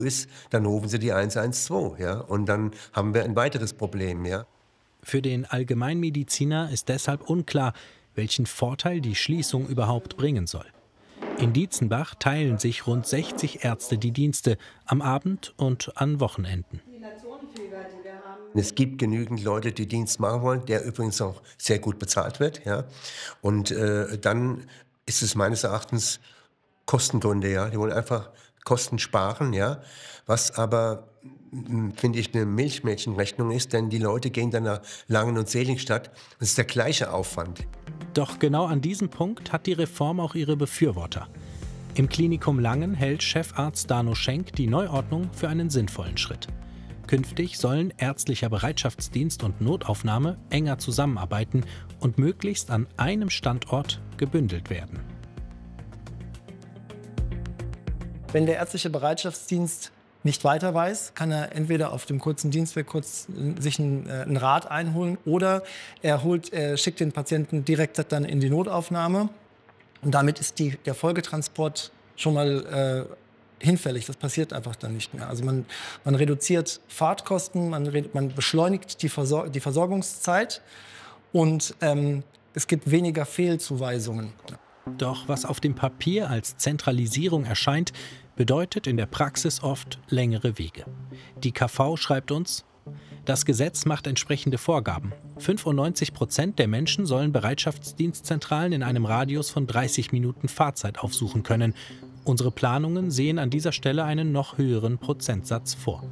ist, dann rufen Sie die 112, ja, und dann haben wir ein weiteres Problem, ja. Für den Allgemeinmediziner ist deshalb unklar, welchen Vorteil die Schließung überhaupt bringen soll. In Dietzenbach teilen sich rund 60 Ärzte die Dienste am Abend und an Wochenenden. Es gibt genügend Leute, die Dienst machen wollen, der übrigens auch sehr gut bezahlt wird, ja. Und dann ist es meines Erachtens Kostengründe, ja. Die wollen einfach Kosten sparen, ja. Was aber, finde ich, eine Milchmädchenrechnung ist, denn die Leute gehen dann nach Langen und Seligenstadt. Das ist der gleiche Aufwand. Doch genau an diesem Punkt hat die Reform auch ihre Befürworter. Im Klinikum Langen hält Chefarzt Dano Schenk die Neuordnung für einen sinnvollen Schritt. Künftig sollen ärztlicher Bereitschaftsdienst und Notaufnahme enger zusammenarbeiten und möglichst an einem Standort gebündelt werden. Wenn der ärztliche Bereitschaftsdienst nicht weiter weiß, kann er entweder auf dem kurzen Dienstweg sich einen Rat einholen oder er schickt den Patienten direkt dann in die Notaufnahme. Und damit ist der Folgetransport schon mal hinfällig. Das passiert einfach dann nicht mehr. Also man reduziert Fahrtkosten, man beschleunigt die Versorgungszeit und es gibt weniger Fehlzuweisungen. Doch was auf dem Papier als Zentralisierung erscheint, bedeutet in der Praxis oft längere Wege. Die KV schreibt uns: Das Gesetz macht entsprechende Vorgaben. 95% der Menschen sollen Bereitschaftsdienstzentralen in einem Radius von 30 Minuten Fahrzeit aufsuchen können. Unsere Planungen sehen an dieser Stelle einen noch höheren Prozentsatz vor.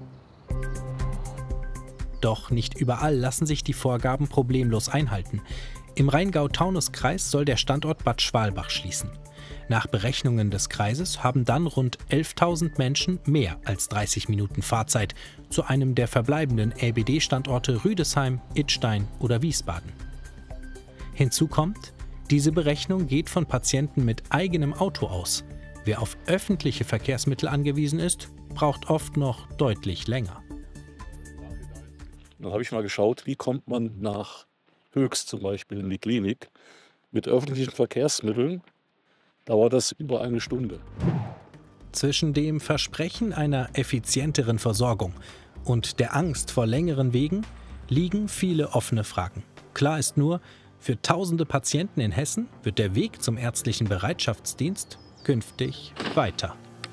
Doch nicht überall lassen sich die Vorgaben problemlos einhalten. Im Rheingau-Taunus-Kreis soll der Standort Bad Schwalbach schließen. Nach Berechnungen des Kreises haben dann rund 11.000 Menschen mehr als 30 Minuten Fahrzeit zu einem der verbleibenden RBD-Standorte Rüdesheim, Idstein oder Wiesbaden. Hinzu kommt, diese Berechnung geht von Patienten mit eigenem Auto aus. Wer auf öffentliche Verkehrsmittel angewiesen ist, braucht oft noch deutlich länger. Dann habe ich mal geschaut, wie kommt man nach Höchst zum Beispiel in die Klinik. Mit öffentlichen Verkehrsmitteln dauert das über eine Stunde. Zwischen dem Versprechen einer effizienteren Versorgung und der Angst vor längeren Wegen liegen viele offene Fragen. Klar ist nur, für tausende Patienten in Hessen wird der Weg zum ärztlichen Bereitschaftsdienst künftig weiter.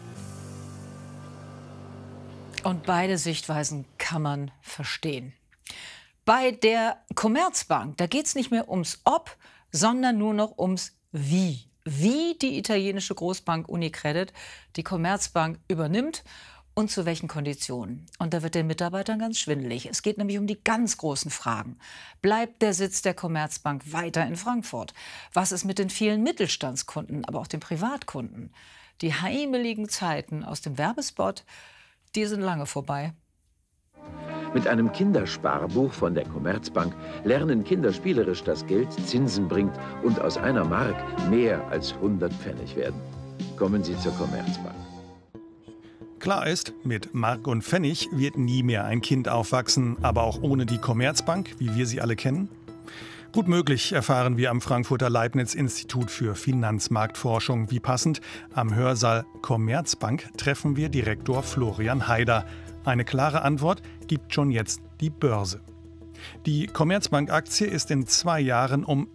Und beide Sichtweisen kann man verstehen. Bei der Commerzbank, da geht es nicht mehr ums Ob, sondern nur noch ums Wie. Wie die italienische Großbank UniCredit die Commerzbank übernimmt und zu welchen Konditionen. Und da wird den Mitarbeitern ganz schwindelig. Es geht nämlich um die ganz großen Fragen. Bleibt der Sitz der Commerzbank weiter in Frankfurt? Was ist mit den vielen Mittelstandskunden, aber auch den Privatkunden? Die heimeligen Zeiten aus dem Werbespot, die sind lange vorbei. Mit einem Kindersparbuch von der Commerzbank lernen Kinder spielerisch, dass Geld Zinsen bringt und aus einer Mark mehr als 100 Pfennig werden. Kommen Sie zur Commerzbank. Klar ist, mit Mark und Pfennig wird nie mehr ein Kind aufwachsen, aber auch ohne die Commerzbank, wie wir sie alle kennen. Gut möglich, erfahren wir am Frankfurter Leibniz-Institut für Finanzmarktforschung. Wie passend, am Hörsaal Commerzbank treffen wir Direktor Florian Haider. Eine klare Antwort gibt schon jetzt die Börse. Die Commerzbank-Aktie ist in 2 Jahren um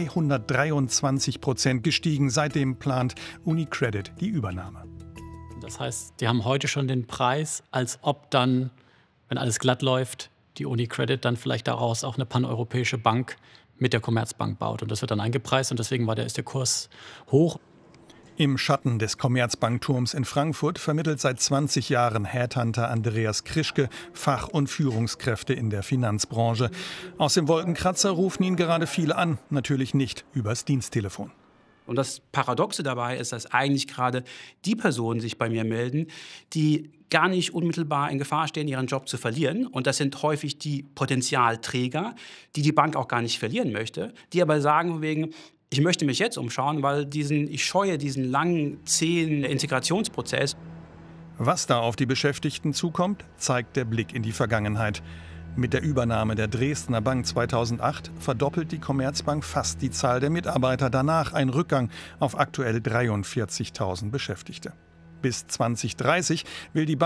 223% gestiegen. Seitdem plant UniCredit die Übernahme. Das heißt, die haben heute schon den Preis, als ob dann, wenn alles glatt läuft, die UniCredit dann vielleicht daraus auch eine paneuropäische Bank mit der Commerzbank baut. Und das wird dann eingepreist und deswegen ist der Kurs hoch. Im Schatten des Commerzbankturms in Frankfurt vermittelt seit 20 Jahren Headhunter Andreas Krischke Fach- und Führungskräfte in der Finanzbranche. Aus dem Wolkenkratzer rufen ihn gerade viele an, natürlich nicht übers Diensttelefon. Und das Paradoxe dabei ist, dass eigentlich gerade die Personen sich bei mir melden, die gar nicht unmittelbar in Gefahr stehen, ihren Job zu verlieren. Und das sind häufig die Potenzialträger, die die Bank auch gar nicht verlieren möchte, die aber sagen wegen: Ich möchte mich jetzt umschauen, weil ich scheue diesen langen, zähen Integrationsprozess. Was da auf die Beschäftigten zukommt, zeigt der Blick in die Vergangenheit. Mit der Übernahme der Dresdner Bank 2008 verdoppelt die Commerzbank fast die Zahl der Mitarbeiter. Danach ein Rückgang auf aktuell 43.000 Beschäftigte. Bis 2030 will die